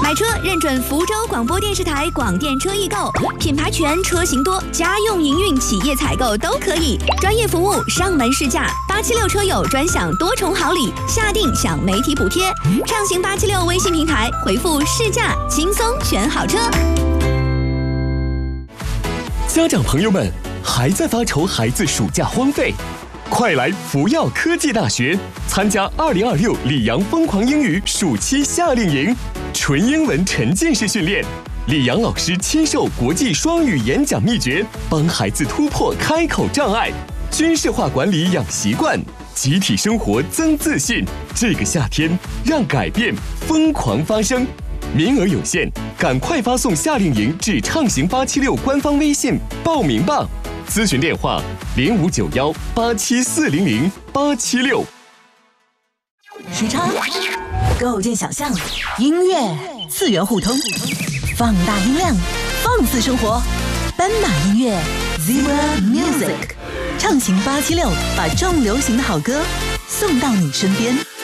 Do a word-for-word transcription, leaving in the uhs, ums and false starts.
买车认准福州广播电视台广电车易购，品牌全，车型多，家用营运、企业采购都可以，专业服务，上门试驾，八七六车友专享多重好礼，下定享媒体补贴。畅行八七六微信平台回复试驾，轻松选好车。 家长朋友们，还在发愁孩子暑假荒废？快来福耀科技大学参加二零二六里昂疯狂英语暑期夏令营，纯英文沉浸式训练，里昂老师亲授国际双语演讲秘诀，帮孩子突破开口障碍，军事化管理养习惯，集体生活增自信。这个夏天，让改变疯狂发生。名额有限，赶快发送夏令营至畅行八七六官方微信报名吧。咨询电话零五九幺八七四零零八七六。 时差，构建想象，音乐次元互通，放大音量，放肆生活，斑马音乐 Zebra Music， 畅行八七六，把重流行的好歌送到你身边。